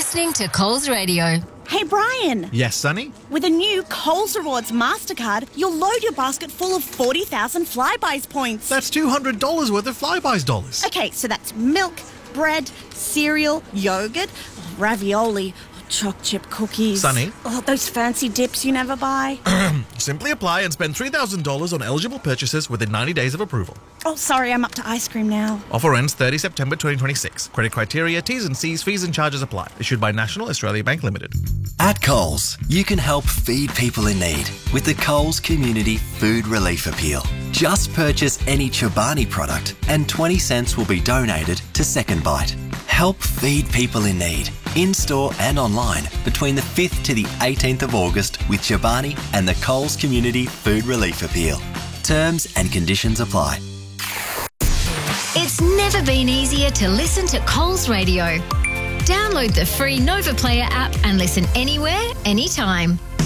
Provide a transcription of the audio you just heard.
listening to Coles Radio. Hey, Brian. Yes, Sonny? With a new Coles Rewards MasterCard, you'll load your basket full of 40,000 Flybuys points. That's $200 worth of Flybuys dollars. Okay, so that's milk, bread, cereal, yogurt, ravioli, choc chip cookies. Sonny? Oh, those fancy dips you never buy. Simply apply and spend $3,000 on eligible purchases within 90 days of approval. Oh, sorry, I'm up to ice cream now. Offer ends 30 September 2026. Credit criteria, T's and C's, fees and charges apply. Issued by National Australia Bank Limited. At Coles, you can help feed people in need with the Coles Community Food Relief Appeal. Just purchase any Chobani product and 20 cents will be donated to Second Bite. Help feed people in need, in-store and online, between the 5th to the 18th of August with Chobani and the Coles Community Food Relief Appeal. Terms and conditions apply. It's never been easier to listen to Coles Radio. Download the free Nova Player app and listen anywhere, anytime.